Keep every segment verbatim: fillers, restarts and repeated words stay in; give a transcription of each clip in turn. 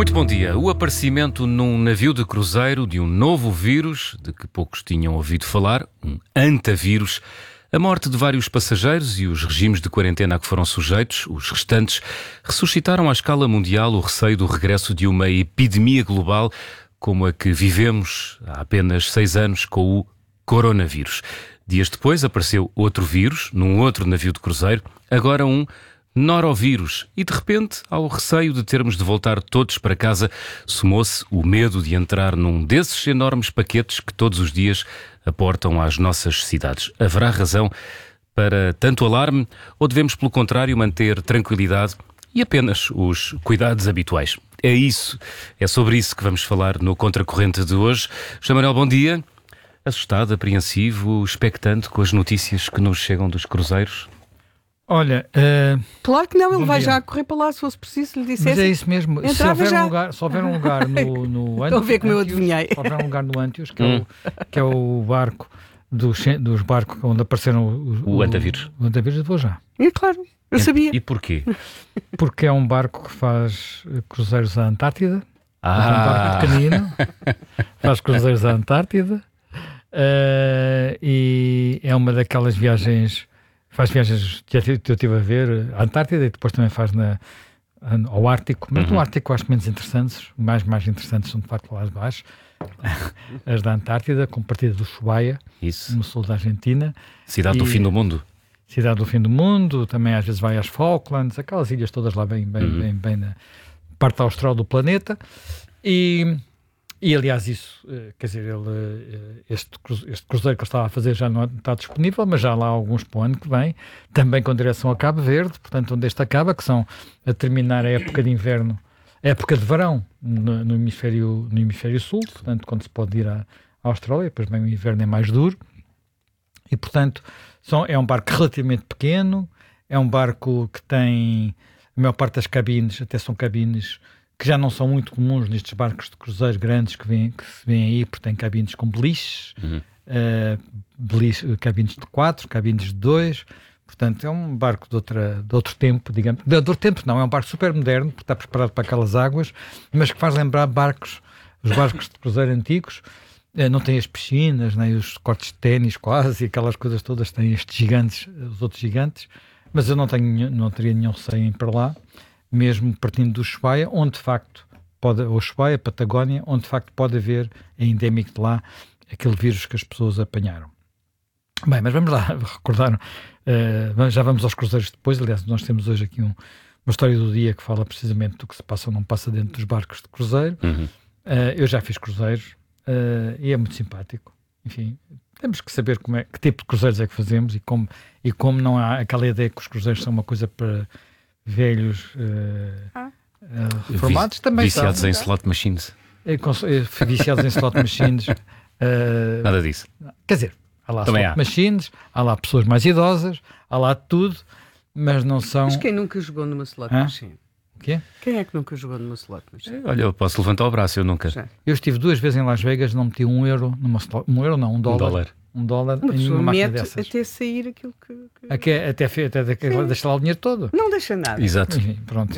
Muito bom dia. O aparecimento num navio de cruzeiro de um novo vírus, de que poucos tinham ouvido falar, um antavírus, a morte de vários passageiros e os regimes de quarentena a que foram sujeitos, os restantes, ressuscitaram à escala mundial o receio do regresso de uma epidemia global como a que vivemos há apenas seis anos com o coronavírus. Dias depois apareceu outro vírus, num outro navio de cruzeiro, agora um norovírus. E de repente, ao receio de termos de voltar todos para casa, somou-se o medo de entrar num desses enormes paquetes que todos os dias aportam às nossas cidades. Haverá razão para tanto alarme ou devemos, pelo contrário, manter tranquilidade e apenas os cuidados habituais? É isso, é sobre isso que vamos falar no Contracorrente de hoje. José Manuel, bom dia. Assustado, apreensivo, expectante com as notícias que nos chegam dos cruzeiros? Olha, uh, claro que não, ele vai dia. já correr para lá se fosse preciso, se lhe dissesse. Mas é isso mesmo. Se houver, um lugar, se houver um lugar no, no Antios, Estão a ver como eu adivinhei. Se houver um lugar no Antios, que, hum. é, o, que é o barco dos, dos barcos onde apareceram o, o, o antavírus. O antavírus, eu vou já. É claro, eu sabia. E porquê? Porque é um barco que faz cruzeiros à Antártida. Ah. É um barco pequenino. Faz cruzeiros à Antártida. Uh, e é uma daquelas viagens. Faz viagens que eu estive a ver, à Antártida, e depois também faz na, ao Ártico. Mas no uhum. Ártico eu acho menos interessantes. Os mais, mais interessantes são de facto lá de baixo. As da Antártida, com partida do Ushuaia, Isso. no sul da Argentina. Cidade e, do fim do mundo. Cidade do fim do mundo. Também às vezes vai às Falklands, aquelas ilhas todas lá bem, bem, uhum. bem, bem na parte austral do planeta. E... E, aliás, isso, quer dizer, ele, este, este cruzeiro que ele estava a fazer já não está disponível, mas já há lá alguns para o ano que vem, também com direção a Cabo Verde, portanto, onde este acaba, que são a terminar a época de inverno, a época de verão no, no, hemisfério, no hemisfério sul, portanto, quando se pode ir à, à Austrália, depois bem o inverno é mais duro, e, portanto, são, é um barco relativamente pequeno, é um barco que tem, a maior parte das cabines, até são cabines que já não são muito comuns nestes barcos de cruzeiro grandes que, vêm, que se vêem aí, porque tem cabines com beliches, uhum. uh, beliche, cabines de quatro, cabines de dois, portanto é um barco de, outra, de outro tempo, digamos, de outro tempo não, é um barco super moderno, porque está preparado para aquelas águas, mas que faz lembrar barcos, os barcos de cruzeiro antigos, uh, não tem as piscinas, nem os cortes de ténis quase, e aquelas coisas todas, tem estes gigantes, os outros gigantes, mas eu não, tenho, não teria nenhum receio em ir para lá, mesmo partindo do Ushuaia, onde de facto pode, o Ushuaia, Patagónia, onde de facto pode haver, é endémico de lá, aquele vírus que as pessoas apanharam. Bem, mas vamos lá recordar, uh, já vamos aos cruzeiros depois. Aliás, nós temos hoje aqui um, uma história do dia que fala precisamente do que se passa ou não passa dentro dos barcos de cruzeiro. Uhum. Uh, eu já fiz cruzeiros uh, e é muito simpático. Enfim, temos que saber como é, que tipo de cruzeiros é que fazemos e como, e como não há aquela ideia que os cruzeiros são uma coisa para velhos uh, ah. uh, reformados, também viciados são, em slot machines. É, é, viciados em slot machines. Uh, Nada disso. Quer dizer, há lá também slot há. machines, há lá pessoas mais idosas, há lá tudo, mas não são... Mas quem nunca jogou numa slot Hã? machine? O quê? Quem é que nunca jogou numa slot machine? Olha, eu posso levantar o braço, eu nunca. Já. Eu estive duas vezes em Las Vegas, não meti um euro numa slot... Um euro não, um dólar. Um dólar. Um dólar Uma em pessoa nenhuma máquina mete dessas. até sair aquilo que... que... Até, até, até, até deixa lá o dinheiro todo. Não deixa nada. Exato. Enfim, pronto.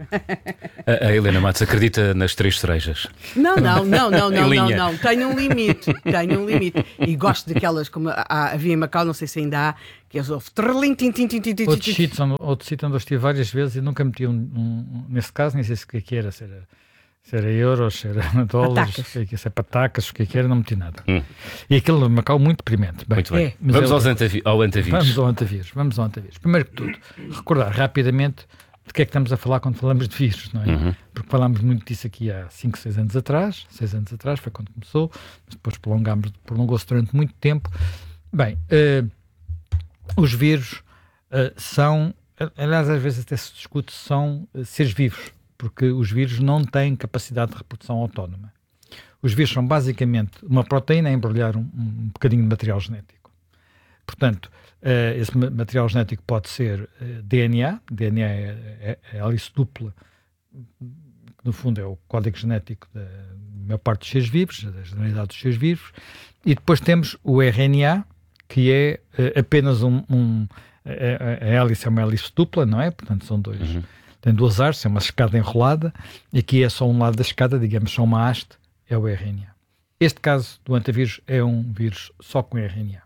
A, a Helena Matos acredita nas três cerejas. Não, não, não, não, não, Em não, linha. não. Tenho um limite. Tenho um limite. E gosto daquelas, como há, havia em Macau, não sei se ainda há, que eles ouvem trrlim, tim, tim, tim, tim, tim, Outro tim. sítio onde, outro sítio onde eu estive várias vezes e nunca meti um, um, um nesse caso, nem sei se o que é que era, se era, se era euros, se era dólares, se era, se era patacas, o que é que era, não meti nada. Hum. E aquilo no Macau muito deprimente. Bem, Muito bem. é, mas Vamos é aos outra- antavi- ao antavírus. Vamos ao antavírus, vamos ao antavírus. Primeiro que tudo, recordar rapidamente de que é que estamos a falar quando falamos de vírus, não é? Uhum. Porque falámos muito disso aqui há cinco, seis anos atrás, seis anos atrás foi quando começou, mas depois prolongámos, prolongou-se durante muito tempo. Bem, eh, os vírus eh, são, aliás, às vezes até se discute se são eh, seres vivos, porque os vírus não têm capacidade de reprodução autónoma. Os vírus são basicamente uma proteína a embrulhar um, um bocadinho de material genético. Portanto, uh, esse ma- material genético pode ser uh, D N A, D N A é, é, é a hélice dupla, que no fundo é o código genético da maior parte dos seres vivos, da generalidade dos seres vivos, e depois temos o R N A, que é uh, apenas um... um a, a, a hélice é uma hélice dupla, não é? Portanto, são dois... Uhum. tem duas hastes, é uma escada enrolada, e aqui é só um lado da escada, digamos, só uma haste, é o R N A. Este caso do antavírus é um vírus só com R N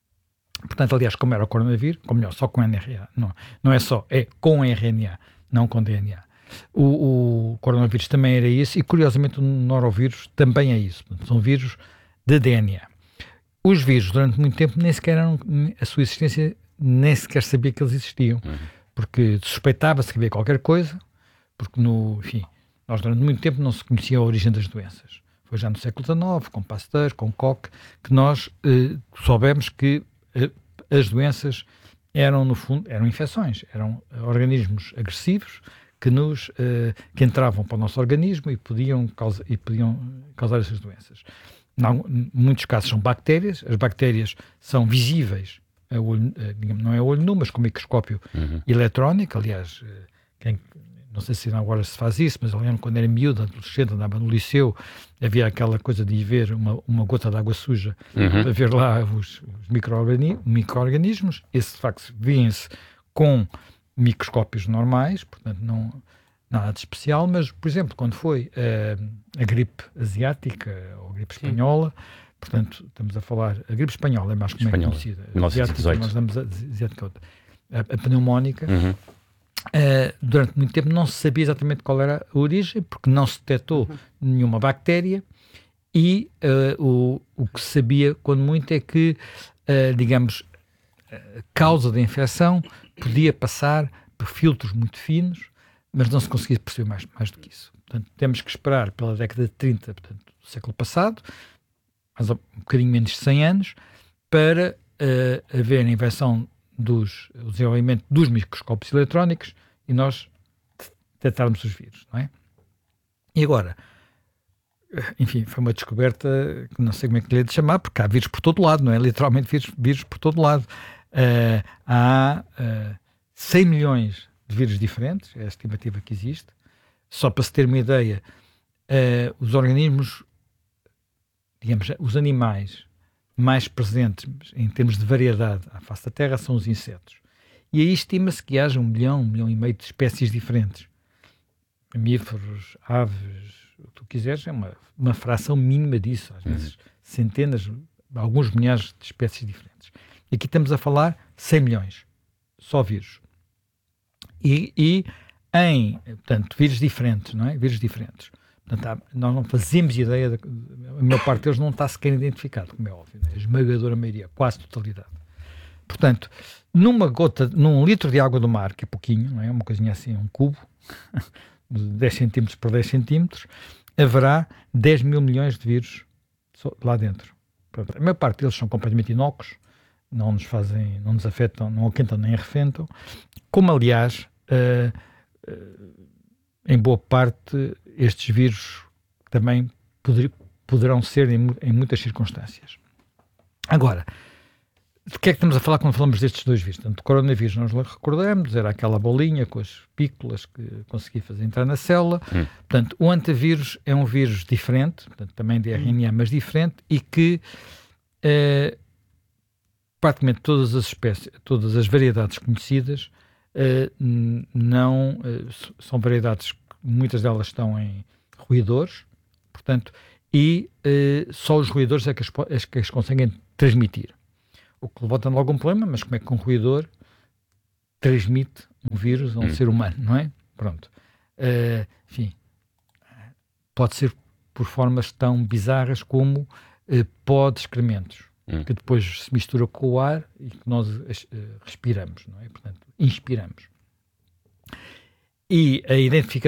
A. Portanto, aliás, como era o coronavírus, ou melhor, só com R N A, não, não é só, é com R N A, não com D N A. O, o coronavírus também era isso, e curiosamente o norovírus também é isso. Portanto, são vírus de D N A. Os vírus, durante muito tempo, nem sequer eram, a sua existência, nem sequer sabia que eles existiam. Uhum. Porque suspeitava-se que havia qualquer coisa, porque, no, enfim, nós durante muito tempo não se conhecia a origem das doenças. Foi já no século dezenove, com Pasteur, com Koch, que nós eh, soubemos que eh, as doenças eram, no fundo, eram infecções, eram organismos agressivos que, nos, eh, que entravam para o nosso organismo e podiam, causa, e podiam causar essas doenças. Não, em muitos casos são bactérias, as bactérias são visíveis, a olho, digamos, não é a olho nu, mas com microscópio uhum. eletrónico. Aliás, quem, não sei se agora se faz isso, mas eu lembro quando era miúdo, adolescente, andava no liceu, havia aquela coisa de ir ver uma, uma gota de água suja uhum. para ver lá os, os micro-organismos, micro-organismos. Esse, de facto, vêem-se com microscópios normais, portanto, não nada de especial, mas, por exemplo, quando foi uh, a gripe asiática ou a gripe espanhola, sim. Portanto, estamos a falar, a gripe espanhola é mais como é conhecida, mil novecentos e dezoito. Nós damos a, a, a pneumónica, uhum. uh, durante muito tempo não se sabia exatamente qual era a origem, porque não se detectou uhum. nenhuma bactéria, e uh, o, o que se sabia, quando muito, é que, uh, digamos, a causa da infecção podia passar por filtros muito finos, mas não se conseguia perceber mais, mais do que isso. Portanto, temos que esperar pela década de trinta, portanto, do século passado, mas um bocadinho menos de cem anos, para uh, haver a invenção dos, o desenvolvimento dos microscópios eletrónicos e nós detectarmos os vírus, não é? E agora, enfim, foi uma descoberta que não sei como é que lhe é de chamar, porque há vírus por todo lado, não é? Literalmente vírus, vírus por todo lado. Uh, há uh, cem milhões de vírus diferentes, é a estimativa que existe. Só para se ter uma ideia, uh, os organismos, digamos, os animais mais presentes em termos de variedade à face da Terra são os insetos. E aí estima-se que haja um milhão, um milhão e meio de espécies diferentes. Mamíferos, aves, o que tu quiseres, é uma, uma fração mínima disso. Às vezes centenas, alguns milhares de espécies diferentes. E aqui estamos a falar cem milhões, só vírus. E, e em, portanto, vírus diferentes, não é? Vírus diferentes. Portanto, há, nós não fazemos ideia, de, a maior parte deles não está sequer identificado, como é óbvio, né? A esmagadora maioria, quase totalidade. Portanto, numa gota, num litro de água do mar, que é pouquinho, não é? Uma coisinha assim, um cubo, de dez centímetros por dez centímetros, haverá dez mil milhões de vírus lá dentro. Portanto, a maior parte deles são completamente inócuos, não nos fazem, não nos afetam, não aquentam nem arrebentam, como aliás, uh, uh, em boa parte, estes vírus também poder, poderão ser em, em muitas circunstâncias. Agora, de que é que estamos a falar quando falamos destes dois vírus? Portanto, o coronavírus, nós recordamos, era aquela bolinha com as pícolas que conseguia fazer entrar na célula. Hum. Portanto, o antavírus é um vírus diferente, portanto, também de R N A, mas diferente, e que uh, praticamente todas as espécies, todas as variedades conhecidas uh, não uh, são variedades que muitas delas estão em roedores, portanto, e uh, só os roedores é que as, é que as conseguem transmitir. O que levanta logo um problema, mas como é que um roedor transmite um vírus a um hum. ser humano, não é? Pronto. Uh, enfim, pode ser por formas tão bizarras como uh, pó de excrementos, hum. que depois se mistura com o ar e que nós uh, respiramos, não é? Portanto, inspiramos. E a identificação